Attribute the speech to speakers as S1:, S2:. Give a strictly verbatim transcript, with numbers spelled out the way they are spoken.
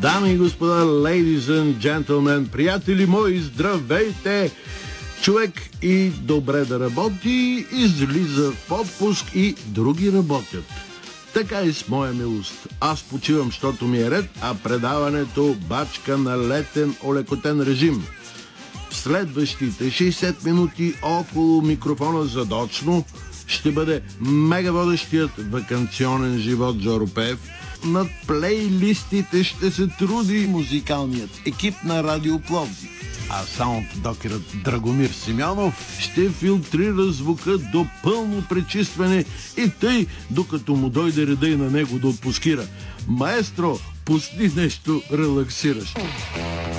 S1: Дами и господа, ladies and gentlemen, приятели мои, здравейте! Човек и добре да работи, излиза в отпуск и други работят. Така и с моя милост. Аз почивам, защото ми е ред, а предаването бачка на летен олекотен режим. В следващите шейсет минути около микрофона задочно ще бъде мегаводещият ваканционен живот Жоро Пеев. Над плейлистите ще се труди музикалният екип на Радио Пловдив, а саунддокерът Драгомир Симеонов ще филтрира звука до пълно пречистване и тъй, докато му дойде реда и на него да отпускира. Маестро, пусни нещо релаксиращо.